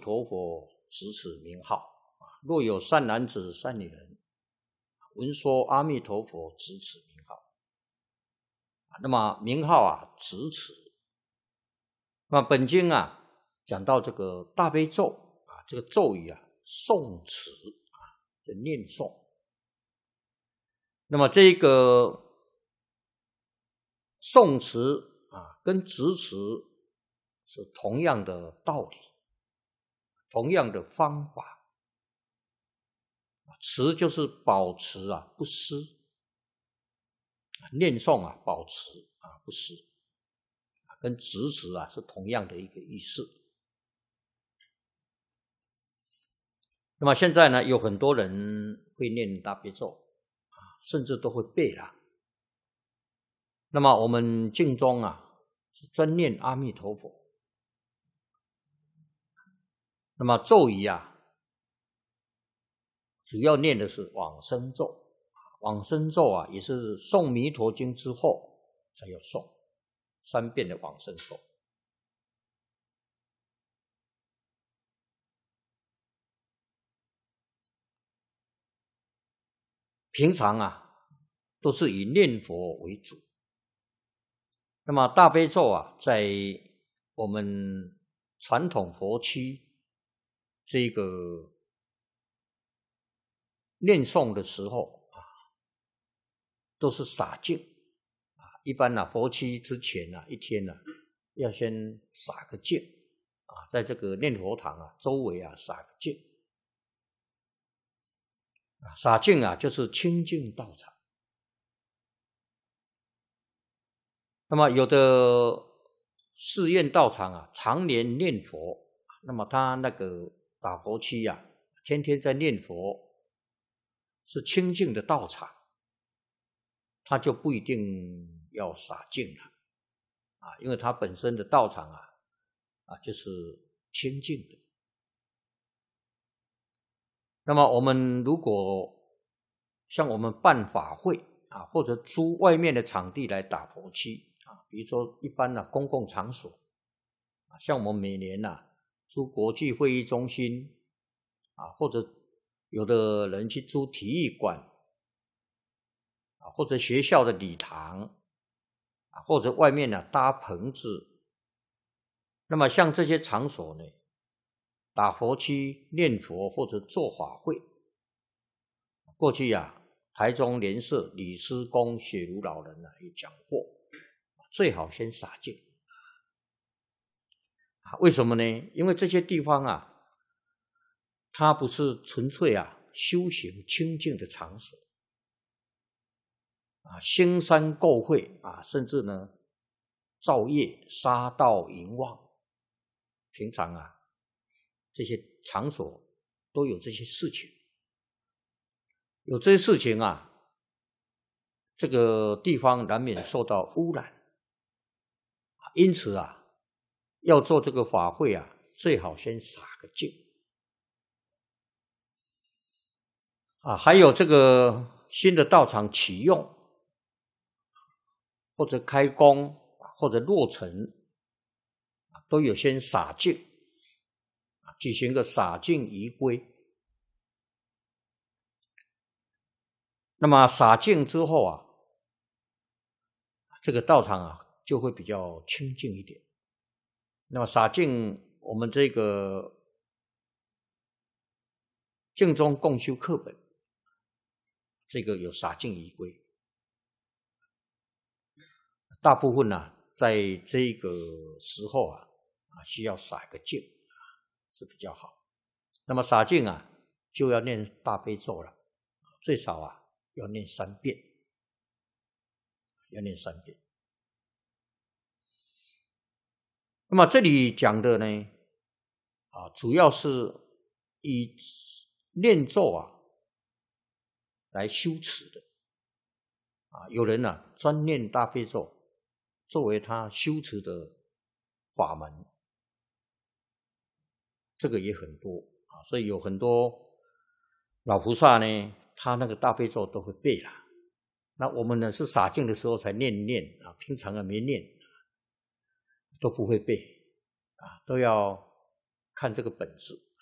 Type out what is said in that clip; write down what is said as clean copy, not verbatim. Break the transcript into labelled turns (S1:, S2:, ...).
S1: 陀佛执此名号。若有善男子、善女人闻说阿弥陀佛执此名号，那么名号啊执此。那么本经啊讲到这个大悲咒啊，这个咒语啊诵持啊，就念诵。那么这个诵持啊跟执持是同样的道理，同样的方法。持就是保持啊不失，念诵啊保持啊不失，跟执持啊是同样的一个意思。那么现在呢，有很多人会念大悲咒啊，甚至都会背了。那么我们净宗啊是专念阿弥陀佛。那么咒语啊主要念的是往生咒，往生咒啊也是诵弥陀经之后才要诵3遍的往生咒。平常啊都是以念佛为主。那么大悲咒啊在我们传统佛区这个念诵的时候啊，都是洒净啊。一般啊，佛七之前啊，一天啊，要先洒个净啊，在这个念佛堂啊周围啊洒个净啊。洒净啊，就是清净道场。那么有的寺院道场啊，常年念佛，那么他那个打佛七啊，天天在念佛。是清净的道场，他就不一定要洒净了啊，因为他本身的道场啊就是清净的。那么我们如果像我们办法会啊，或者租外面的场地来打佛七啊，比如说一般的公共场所啊，像我们每年租国际会议中心啊，或者有的人去租体育馆啊，或者学校的礼堂啊，或者外面搭棚子。那么像这些场所呢，打佛七、念佛或者做法会，过去台中莲社李师公雪如老人也讲过，最好先洒净啊。为什么呢？因为这些地方它不是纯粹修行清净的场所啊，兴山购会啊，甚至呢造业杀盗淫妄，平常这些场所都有这些事情，有这些事情这个地方难免受到污染，因此要做这个法会最好先洒个净啊。还有这个新的道场启用，或者开工，或者落成，都有先洒净，举行个洒净仪规。那么洒净之后这个道场就会比较清净一点。那么洒净，我们这个净宗共修课本，这个有洒净仪规，大部分在这个时候需要洒个净是比较好。那么洒净就要念大悲咒了，最少要念3遍，要念3遍。那么这里讲的呢主要是以念咒来修持的有人专念大悲咒作为他修持的法门，这个也很多所以有很多老菩萨呢，他那个大悲咒都会背啦。那我们呢是洒净的时候才念平常没念都不会背都要看这个本质。